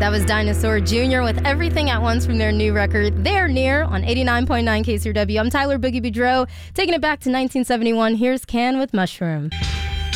That was Dinosaur Jr. with Everything at Once from their new record, They're Near, on 89.9 KCRW. I'm Tyler Boogie Boudreaux, taking it back to 1971. Here's Can with Mushroom.